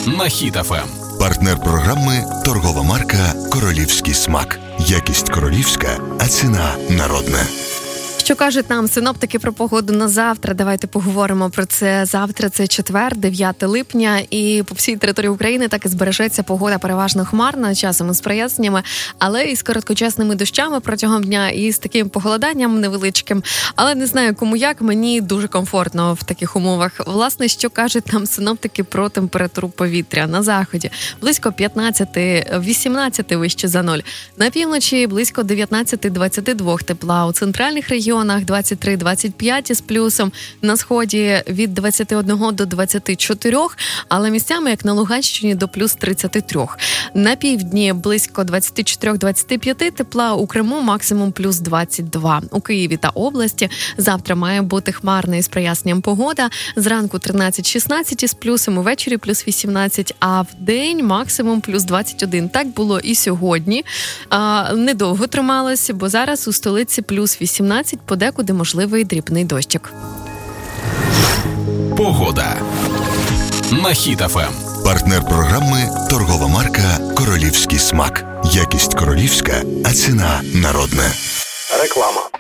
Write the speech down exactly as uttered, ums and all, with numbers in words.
на Хіт еф ем. Партнер програми – торгова марка «Королівський смак». Якість королівська, а ціна народна. Що кажуть нам синоптики про погоду на завтра? Давайте поговоримо про це. Завтра це четвер, дев'яте липня, і по всій території України так і збережеться погода переважно хмарна, часом із проясненнями, але і з короткочасними дощами протягом дня, і з таким похолоданням невеличким. Але не знаю, кому як, мені дуже комфортно в таких умовах. Власне, що кажуть нам синоптики про температуру повітря? На заході близько п'ятнадцять-вісімнадцять вище за нуль. На півночі близько дев'ятнадцять-двадцять два тепла. У центральних регіонах двадцять три - двадцять п'ять із плюсом, на сході від двадцять один до двадцять чотири, але місцями, як на Луганщині, до плюс тридцять три. На півдні близько двадцять чотири - двадцять п'ять тепла, у Криму максимум плюс двадцять два. У Києві та області завтра має бути хмарна із проясненням погода. Зранку тринадцять - шістнадцять із плюсом, увечері плюс вісімнадцять, а в день максимум плюс двадцять один. Так було і сьогодні. А, недовго трималося, бо зараз у столиці плюс вісімнадцять, подекуди можливий дрібний дощик. Погода на Хіт еф ем. Партнер програми – торгова марка «Королівський смак». Якість королівська, а ціна народна. Реклама.